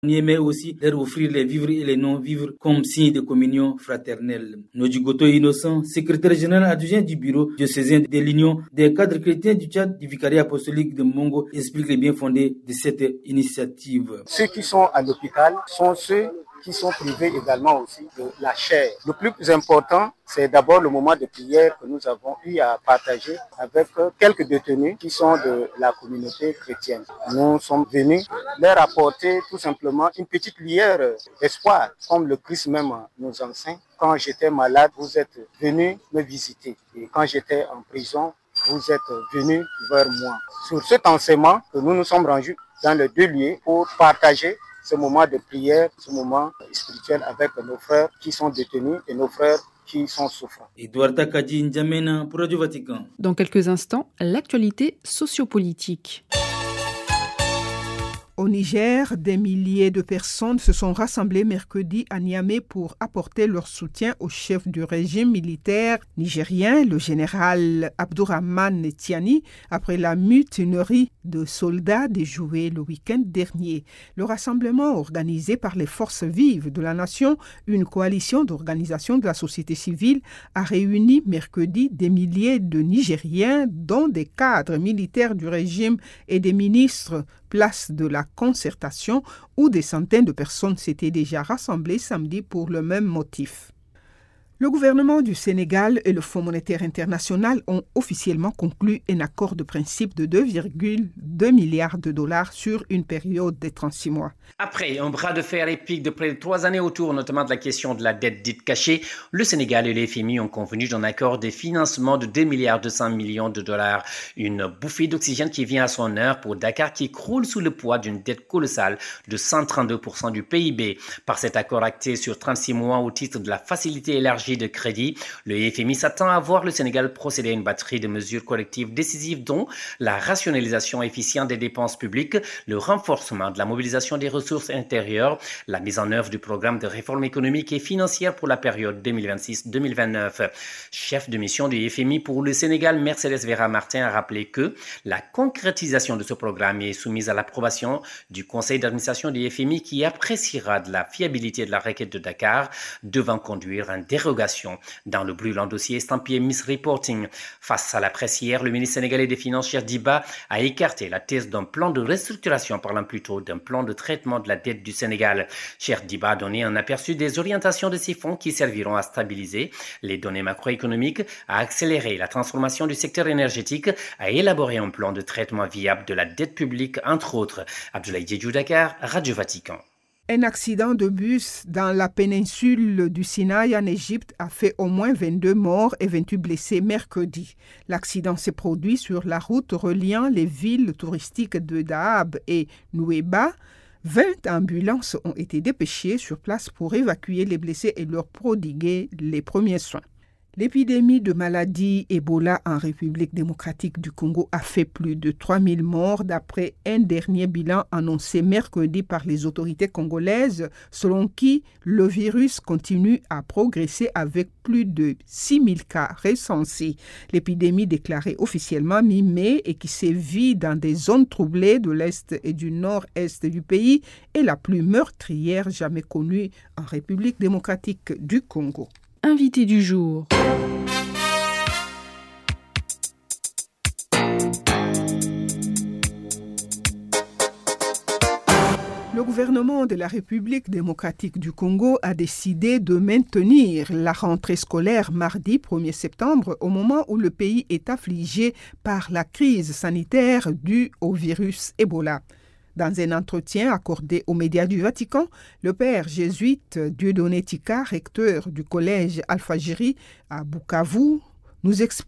On y aimait aussi leur offrir les vivres et les non-vivres comme signe de communion fraternelle. Nodjigoto Innocent, secrétaire général adjoint du bureau diocésain de l'Union des cadres chrétiens du Tchad du vicariat apostolique de Mongo, explique les bien fondés de cette initiative. Ceux qui sont à l'hôpital sont ceux qui sont privés également aussi de la chair. Le plus important, c'est d'abord le moment de prière que nous avons eu à partager avec quelques détenus qui sont de la communauté chrétienne. Nous sommes venus leur apporter tout simplement une petite lueur d'espoir, comme le Christ même nous enseigne. Quand j'étais malade, vous êtes venus me visiter. Et quand j'étais en prison, vous êtes venus vers moi. Sur cet enseignement que nous nous sommes rendus dans les deux lieux pour partager ce moment de prière, ce moment spirituel avec nos frères qui sont détenus et nos frères qui sont souffrants. Edouard Takadi N'Djamena pour Radio Vatican. Dans quelques instants, l'actualité sociopolitique. Au Niger, des milliers de personnes se sont rassemblées mercredi à Niamey pour apporter leur soutien au chef du régime militaire nigérien, le général Abdourahmane Tiani, après la mutinerie de soldats déjoués le week-end dernier. Le rassemblement organisé par les forces vives de la nation, une coalition d'organisations de la société civile, a réuni mercredi des milliers de Nigériens, dont des cadres militaires du régime et des ministres, place de la concertation où des centaines de personnes s'étaient déjà rassemblées samedi pour le même motif. Le gouvernement du Sénégal et le Fonds monétaire international ont officiellement conclu un accord de principe de 2,2 milliards de dollars sur une période de 36 mois. Après un bras de fer épique de près de 3 années autour notamment de la question de la dette dite cachée, le Sénégal et le FMI ont convenu d'un accord de financement de 2 milliards 200 millions de dollars. Une bouffée d'oxygène qui vient à son heure pour Dakar qui croule sous le poids d'une dette colossale de 132% du PIB. Par cet accord acté sur 36 mois au titre de la facilité élargie de crédit, le FMI s'attend à voir le Sénégal procéder à une batterie de mesures collectives décisives dont la rationalisation efficiente des dépenses publiques, le renforcement de la mobilisation des ressources intérieures, la mise en œuvre du programme de réforme économique et financière pour la période 2026-2029. Chef de mission du FMI pour le Sénégal, Mercedes Vera Martin a rappelé que la concrétisation de ce programme est soumise à l'approbation du conseil d'administration du FMI qui appréciera de la fiabilité de la requête de Dakar devant conduire à une dérogation dans le brûlant dossier estampillé Misreporting. Face à la presse hier, le ministre sénégalais des Finances, Cheikh Diba, a écarté la thèse d'un plan de restructuration, parlant plutôt d'un plan de traitement de la dette du Sénégal. Cheikh Diba a donné un aperçu des orientations de ces fonds qui serviront à stabiliser les données macroéconomiques, à accélérer la transformation du secteur énergétique, à élaborer un plan de traitement viable de la dette publique, entre autres. Abdoulaye Diédhiou, Dakar, Radio Vatican. Un accident de bus dans la péninsule du Sinaï en Égypte a fait au moins 22 morts et 28 blessés mercredi. L'accident s'est produit sur la route reliant les villes touristiques de Dahab et Nouéba. 20 ambulances ont été dépêchées sur place pour évacuer les blessés et leur prodiguer les premiers soins. L'épidémie de maladie Ebola en République démocratique du Congo a fait plus de 3000 morts d'après un dernier bilan annoncé mercredi par les autorités congolaises, selon qui le virus continue à progresser avec plus de 6000 cas recensés. L'épidémie déclarée officiellement mi-mai et qui sévit dans des zones troublées de l'Est et du Nord-Est du pays est la plus meurtrière jamais connue en République démocratique du Congo. Invité du jour. Le gouvernement de la République démocratique du Congo a décidé de maintenir la rentrée scolaire mardi 1er septembre au moment où le pays est affligé par la crise sanitaire due au virus Ebola. Dans un entretien accordé aux médias du Vatican, le père jésuite Dieudonné Tika, recteur du collège Alpha Jiri à Bukavu, nous explique